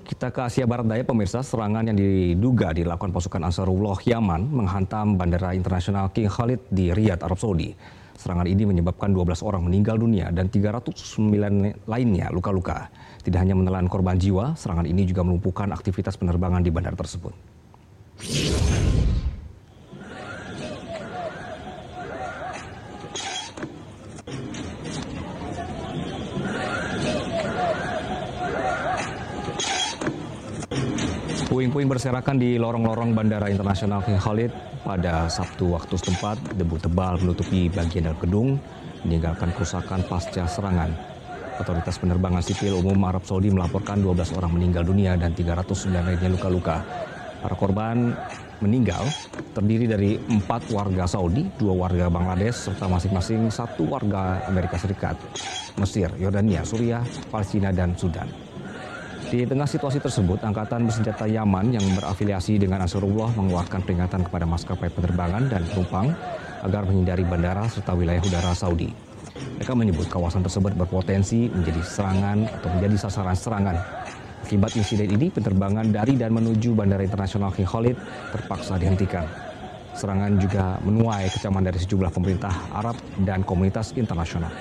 Kita ke Asia Barat Daya, pemirsa. Serangan yang diduga dilakukan pasukan Ansarullah Yaman menghantam Bandara Internasional King Khalid di Riyadh, Arab Saudi. Serangan ini menyebabkan 12 orang meninggal dunia dan 309 lainnya luka-luka. Tidak hanya menelan korban jiwa, serangan ini juga melumpuhkan aktivitas penerbangan di bandara tersebut. Puing-puing berserakan di lorong-lorong Bandara Internasional King Khalid pada Sabtu waktu setempat. Debu tebal menutupi bagian dalam gedung, meninggalkan kerusakan pasca serangan. Otoritas Penerbangan Sipil Umum Arab Saudi melaporkan 12 orang meninggal dunia dan 309 lainnya luka-luka. Para korban meninggal terdiri dari 4 warga Saudi, 2 warga Bangladesh, serta masing-masing 1 warga Amerika Serikat, Mesir, Yordania, Suriah, Palestina, dan Sudan. Di tengah situasi tersebut, Angkatan Bersenjata Yaman yang berafiliasi dengan Ansarullah mengeluarkan peringatan kepada maskapai penerbangan dan penumpang agar menghindari bandara serta wilayah udara Saudi. Mereka menyebut kawasan tersebut berpotensi menjadi sasaran serangan. Akibat insiden ini, penerbangan dari dan menuju Bandara Internasional King Khalid terpaksa dihentikan. Serangan juga menuai kecaman dari sejumlah pemerintah Arab dan komunitas internasional.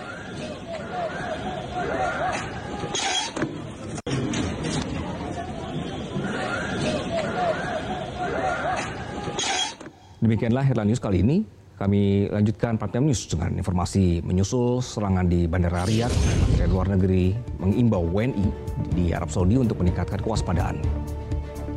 Demikianlah Headline News kali ini. Kami lanjutkan Prime Time News dengan informasi menyusul serangan di Bandara Riyadh. Menteri Luar Negeri mengimbau WNI di Arab Saudi untuk meningkatkan kewaspadaan.